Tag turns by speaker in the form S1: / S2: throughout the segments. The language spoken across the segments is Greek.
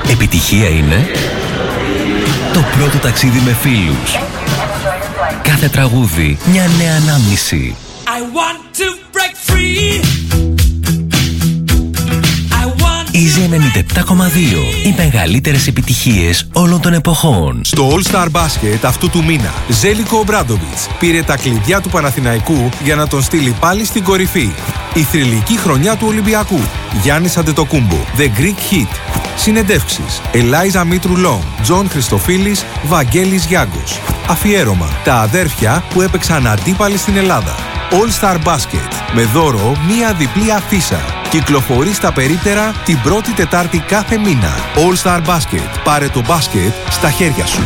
S1: Επιτυχία είναι το πρώτο ταξίδι με φίλους. Κάθε τραγούδι μια νέα ανάμνηση.
S2: I want to break free.
S1: Easy 97,2. Οι μεγαλύτερες επιτυχίες όλων των εποχών.
S3: Στο All Star Basket αυτού του μήνα, Ζέλικο Ομπράντοβιτς πήρε τα κλειδιά του Παναθηναϊκού για να τον στείλει πάλι στην κορυφή. Η θρυλική χρονιά του Ολυμπιακού. Γιάννης Αντετοκούμπο, The Greek Hit. Συνεντεύξεις, Ελάιζα Μήτρου Λόγκ, Τζον Χριστοφίλης, Βαγγέλης Γιάγκος. Αφιέρωμα, τα αδέρφια που έπαιξαν αντίπαλοι στην Ελλάδα. All Star Basket, με δώρο μία διπλή αφίσα. Κυκλοφορεί στα περίπτερα την πρώτη Τετάρτη κάθε μήνα. All Star Basket, πάρε το μπάσκετ στα χέρια σου.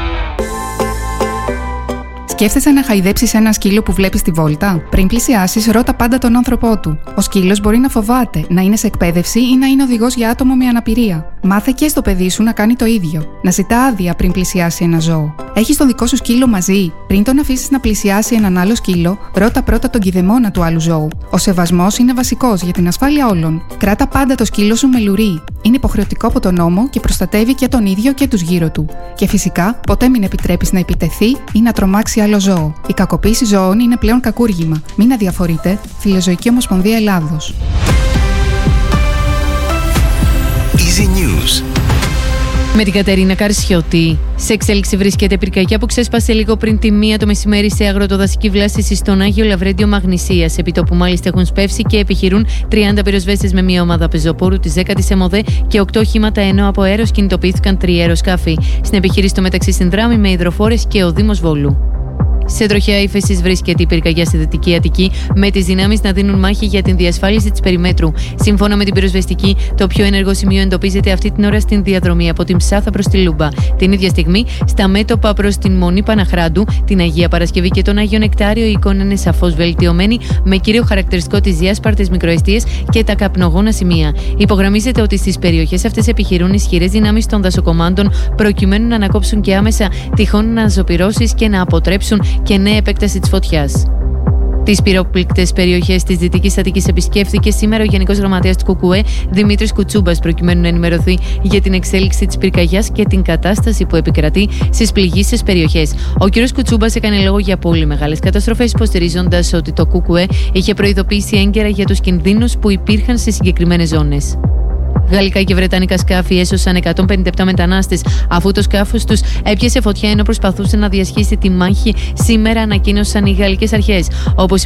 S4: Σκέφτεσαι να χαϊδέψεις ένα σκύλο που βλέπεις στη βόλτα? Πριν πλησιάσεις, ρώτα πάντα τον άνθρωπό του. Ο σκύλος μπορεί να φοβάται, να είναι σε εκπαίδευση ή να είναι οδηγός για άτομο με αναπηρία. Μάθε και στο παιδί σου να κάνει το ίδιο. Να ζητά άδεια πριν πλησιάσει ένα ζώο. Έχεις τον δικό σου σκύλο μαζί? Πριν τον αφήσεις να πλησιάσει έναν άλλο σκύλο, ρώτα πρώτα τον κηδεμόνα του άλλου ζώου. Ο σεβασμός είναι βασικός για την ασφάλεια όλων. Κράτα πάντα το σκύλο σου με λουρί. Είναι υποχρεωτικό από τον νόμο και προστατεύει και τον ίδιο και τους γύρω του. Και φυσικά, ποτέ μην επιτρέπεις να επιτεθεί ή να τρομάξει άλλο ζώο. Η κακοποίηση ζώων είναι πλέον κακούργημα. Μην αδιαφορείτε. Φιλοζωική Ομοσπονδία Ελλάδος.
S1: Easy News.
S5: Με την Κατερίνα Καρσιώτη. Σε εξέλιξη βρίσκεται πυρκαγιά που ξέσπασε λίγο πριν τη 1 το μεσημέρι σε αγροτοδασική βλάστηση στον Άγιο Λαβρέντιο Μαγνησίας. Επί τόπου μάλιστα έχουν σπεύσει και επιχειρούν 30 πυροσβέστες με μια ομάδα πεζοπόρου της 10ης ΕΜΟΔΕ και 8 οχήματα, ενώ από αέρος κινητοποιήθηκαν 3 αεροσκάφη. Στην επιχείρηση στο μεταξύ συνδράμει με υδροφόρες και ο Δήμος Βόλου. Σε τροχιά ύφεση βρίσκεται η πυρκαγιά στη Δυτική Αττική, με τις δυνάμεις να δίνουν μάχη για την διασφάλιση της περιμέτρου. Σύμφωνα με την πυροσβεστική, το πιο ενεργό σημείο εντοπίζεται αυτή την ώρα στην διαδρομή από την Ψάθα προς τη Λούμπα. Την ίδια στιγμή, στα μέτωπα προς την Μονή Παναχράντου, την Αγία Παρασκευή και τον Άγιο Νεκτάριο, η εικόνα είναι σαφώς βελτιωμένη, με κύριο χαρακτηριστικό τις διάσπαρτες μικροεστίες και τα καπνογόνα σημεία. Υπογραμμίζεται ότι στις περιοχές αυτές επιχειρούν ισχυρές δυνάμεις των δασοκομάντων, προκειμένου να ανακόψουν και άμεσα τυχόν αναζωπυρώσεις και να αποτρέψουν και νέα επέκταση της φωτιάς. Τις πυροπληκτές περιοχές της Δυτικής Αττικής επισκέφθηκε σήμερα ο Γενικός Γραμματέας του ΚΚΕ, Δημήτρης Κουτσούμπας, προκειμένου να ενημερωθεί για την εξέλιξη της πυρκαγιάς και την κατάσταση που επικρατεί στις πληγείσες περιοχές. Ο κ. Κουτσούμπας έκανε λόγο για πολύ μεγάλες καταστροφές, υποστηρίζοντας ότι το ΚΚΕ είχε προειδοποιήσει έγκαιρα για τους κινδύνους που υπήρχαν σε συγκεκριμένες ζώνες. Γαλλικά και βρετανικά σκάφη έσωσαν 157 μετανάστες, αφού το σκάφος τους έπιασε φωτιά ενώ προσπαθούσε να διασχίσει τη μάχη. Σήμερα ανακοίνωσαν οι γαλλικές αρχές. Όπως